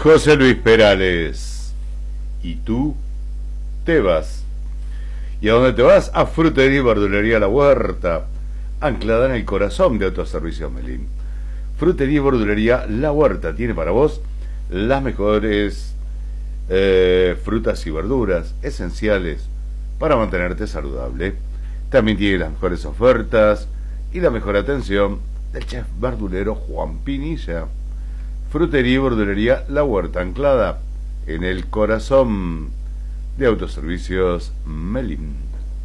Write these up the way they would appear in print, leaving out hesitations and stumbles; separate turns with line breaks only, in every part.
José Luis Perales. ¿Y tú te vas? ¿Y a dónde te vas? A Frutería y Verdulería La Huerta, anclada en el corazón de Autoservicio Melín. Frutería y Verdulería La Huerta tiene para vos las mejores frutas y verduras esenciales para mantenerte saludable. También tiene las mejores ofertas y la mejor atención del chef verdulero Juan Pinilla. Frutería y Verdulería La Huerta, anclada en el corazón de Autoservicios Melín.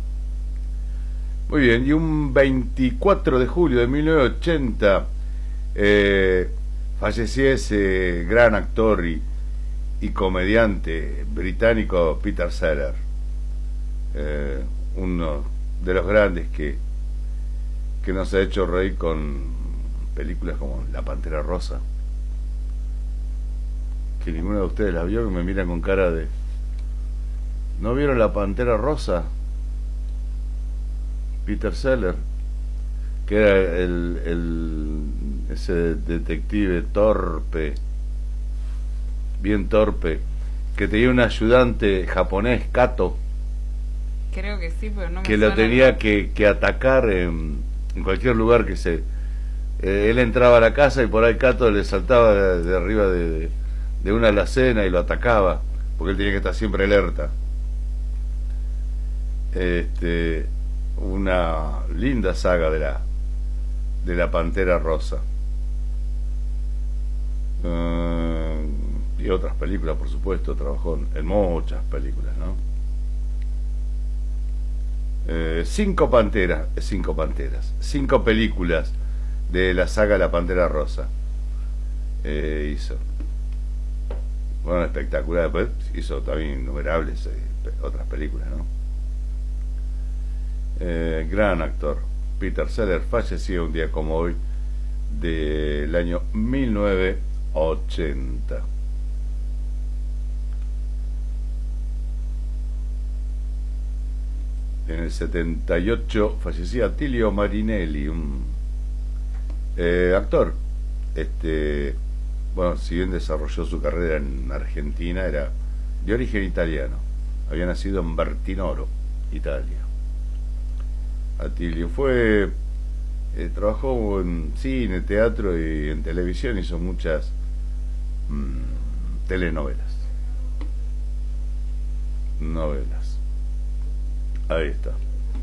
Muy bien, y un 24 de julio de 1980 falleció ese gran actor y comediante británico Peter Sellers, uno de los grandes que nos ha hecho reír con películas como La Pantera Rosa, que ninguno de ustedes la vio, que me miran con cara de... ¿No vieron La Pantera Rosa? Peter Sellers, que era ese detective torpe, bien torpe, que tenía un ayudante japonés, Kato.
Creo que sí, pero no me
que lo tenía que atacar en cualquier lugar que se... él entraba a la casa y por ahí Kato le saltaba de arriba de una alacena y lo atacaba, porque él tenía que estar siempre alerta. Una linda saga de la Pantera Rosa. Y otras películas, por supuesto, trabajó en muchas películas, ¿no? Cinco películas de la saga La Pantera Rosa hizo. Bueno, espectacular. Después hizo también innumerables otras películas, ¿no? Gran actor Peter Sellers falleció un día como hoy del año 1980. En el 78 fallecía Attilio Marinelli, un actor. Bueno, si bien desarrolló su carrera en Argentina, era de origen italiano. Había nacido en Bertinoro, Italia. Attilio trabajó en cine, teatro y en televisión, hizo muchas telenovelas. Ahí está.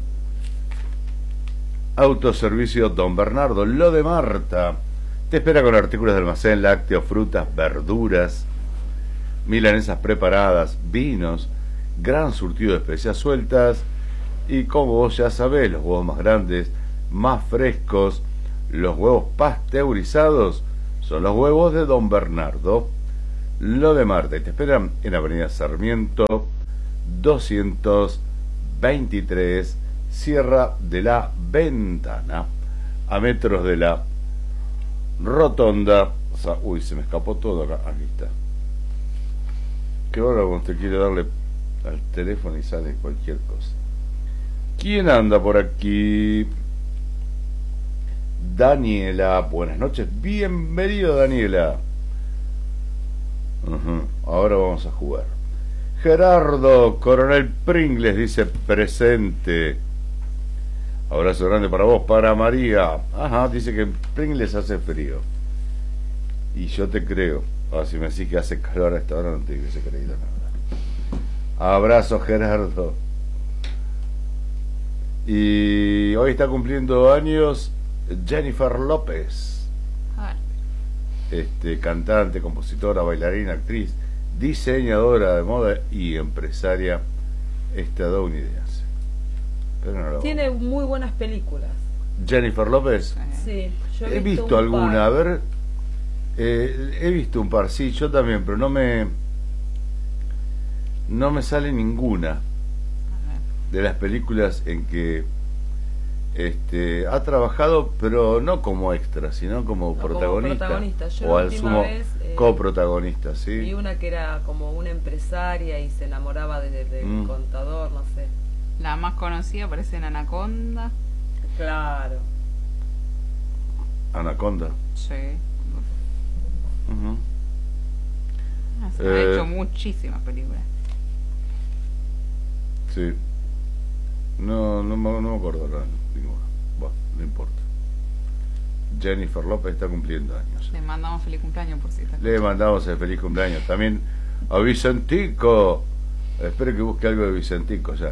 Autoservicio Don Bernardo, lo de Marta. Te espera con artículos de almacén, lácteos, frutas, verduras, milanesas preparadas, vinos, gran surtido de especias sueltas y, como vos ya sabés, los huevos más grandes, más frescos, los huevos pasteurizados son los huevos de Don Bernardo, lo de Marta. Y te esperan en Avenida Sarmiento 223, Sierra de la Ventana, a metros de la rotonda. O sea, uy, se me escapó todo acá. Aquí está. Qué hora cuando usted quiere darle al teléfono y sale cualquier cosa. ¿Quién anda por aquí? Daniela, buenas noches. Bienvenido, Daniela. Ahora vamos a jugar. Gerardo Coronel Pringles dice presente. Abrazo grande para vos, para María. Ajá, dice que en Pringles hace frío. Y yo te creo. Ahora, si me decís que hace calor a esta hora, no te digo que se creído nada. Abrazo, Gerardo. Y hoy está cumpliendo años Jennifer López. Cantante, compositora, bailarina, actriz, diseñadora de moda y empresaria estadounidense. Pero no
tiene muy buenas películas.
Jennifer López.
Sí, yo
he visto alguna, a ver, he visto un par, sí, yo también, pero no me sale ninguna de las películas en que ha trabajado, pero no como extra, sino como protagonista,
Yo
o al sumo coprotagonista, ¿sí?
Vi una que era como una empresaria y se enamoraba del contador, no sé.
La más conocida parece en Anaconda.
Claro.
Anaconda.
Sí. Ha hecho muchísimas películas.
Sí. No me acuerdo ahora ninguna. Bueno, no importa. Jennifer López está cumpliendo años.
Le mandamos feliz cumpleaños por si está.
Le mandamos el feliz cumpleaños. También a Vicentico. Espero que busque algo de Vicentico ya.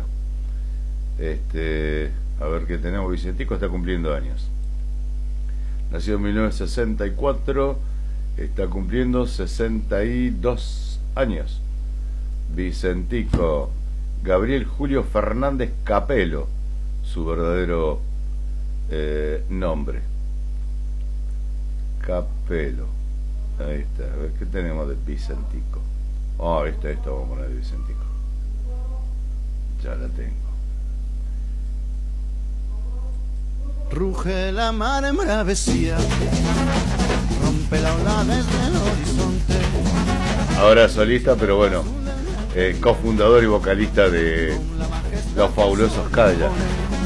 A ver qué tenemos. Vicentico está cumpliendo años. Nacido en 1964. Está cumpliendo 62 años. Vicentico. Gabriel Julio Fernández Capelo, su verdadero nombre. Capelo. Ahí está. A ver qué tenemos de Vicentico. Esta vamos a poner de Vicentico. Ya la tengo.
Ruge la mar en bravesía, rompe la ola desde el horizonte.
Ahora solista, pero bueno, cofundador y vocalista de Los Fabulosos Cadillacs.